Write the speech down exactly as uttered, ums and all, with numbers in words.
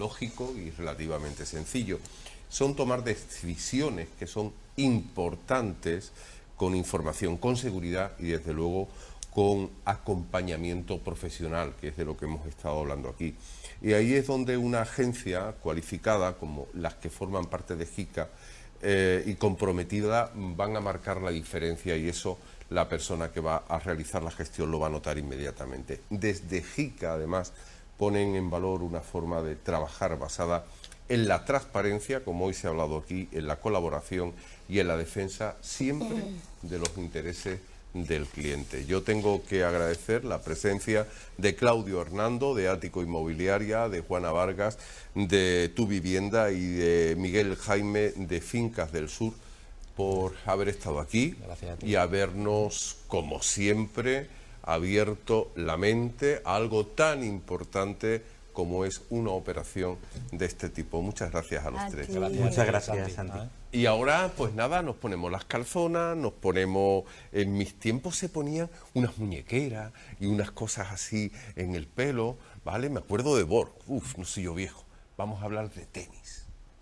lógico y relativamente sencillo. Son tomar decisiones que son importantes con información, con seguridad y desde luego con acompañamiento profesional, que es de lo que hemos estado hablando aquí. Y ahí es donde una agencia cualificada, como las que forman parte de JICA, eh, y comprometida, van a marcar la diferencia, y eso la persona que va a realizar la gestión lo va a notar inmediatamente. Desde JICA, además, ponen en valor una forma de trabajar basada en la transparencia, como hoy se ha hablado aquí, en la colaboración y en la defensa siempre de los intereses del cliente. Yo tengo que agradecer la presencia de Claudio Hernando, de Ático Inmobiliaria, de Juana Vargas, de Tu Vivienda, y de Miguel Jaime, de Fincas del Sur, por haber estado aquí y habernos, como siempre, abierto la mente a algo tan importante como es una operación de este tipo. Muchas gracias a los A tres. ti. Gracias, Muchas gracias, Santi. Santi. Ah, Y ahora, pues nada, nos ponemos las calzonas, nos ponemos... En mis tiempos se ponían unas muñequeras y unas cosas así en el pelo, ¿vale? Me acuerdo de Borg. Uf, no soy yo viejo. Vamos a hablar de tenis.